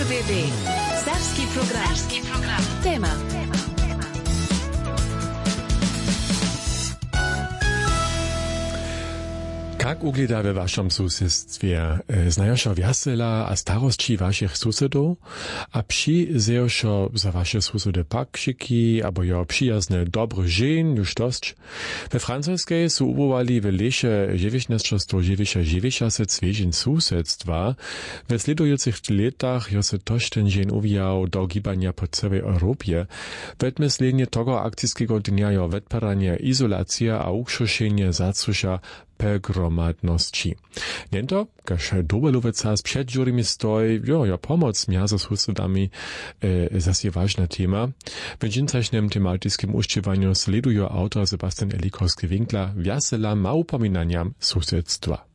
SBB. Serbski program. Tema. Jak ugleda we waszym susjedstwie? Znajoszo wjasela a starości waszych susedów? A przyjezjoszo za wasze susedy paksiki, albo jo przyjazne dobre żeń, już dość? We francuskiej su ubowali w lesie 1990 zwierzeń susedstwa. We sledujących latach jo se toż ten żeń uwijał do gibania po całej Europie. Wetmyslenie tego akcyjskiego dnia jo wetparanie, izolacja a ukrzyszenie zacusza gromadności. Niento, kaž Dobeloveca z před žurimi stoj, jo, pomoc mjazo s husodami zas je ważna tema. W dżincaśnym tematickim uszczywaniu sledujo autor Sebastian Elikowski-Winkler wjasela ma upominaniam susedstwa.